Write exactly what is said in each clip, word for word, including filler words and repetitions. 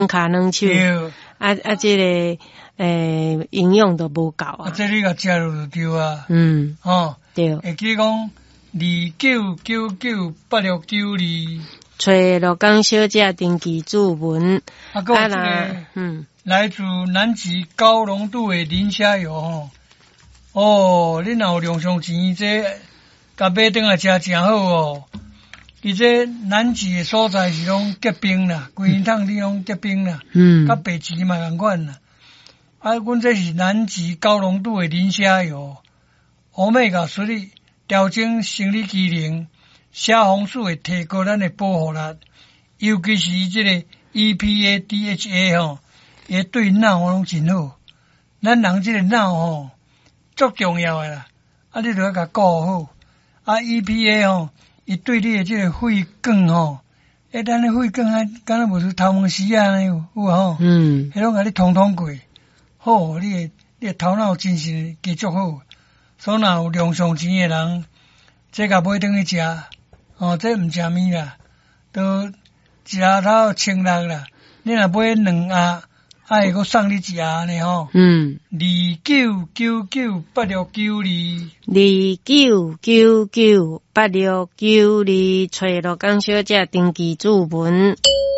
骹两手，啊啊，这个诶营养都无够啊。 啊，这你甲食落就对啊。 嗯， 哦， 对。 会记讲二九九九八六九二， 找鹿港小姐登记注文。 啊，个这个嗯，来自南极高浓度的磷虾油吼。哦，你若有量上钱，这甲买转来食真好哦。伊这南极的所在是拢结冰啦，规年趟你拢结冰啦，嗯，甲白极嘛同款啦。啊，阮这是南极高浓度的磷虾油，欧米伽三调整生理机能，虾红素会提高咱的保护力，尤其是这个 E P A D H A 吼，也对脑拢真好。咱人这个脑吼足重要的啦，啊，你著要甲顾好。啊 ，E P A 吼，伊对你的这个肺管吼，诶，咱的肺管啊，敢若无是头毛丝啊尼有有吼，嗯，迄拢甲你通通过，好，你的你的头脑精神加足好。所以若有量上钱的人，这甲买转去食，哦，这毋食面啦，都一下头千六啦。你若买两盒，还会阁送你一盒呢吼。嗯，二九九九八六九二， 二九九九八六九二，找鹿港小姐登记注文。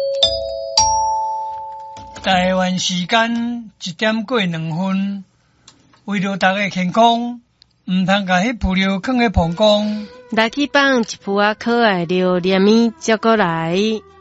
台湾时间一点过两分，为着大家健康。毋通甲迄布料放喺膀胱， 来去放一铺仔可爱料，连面接过来。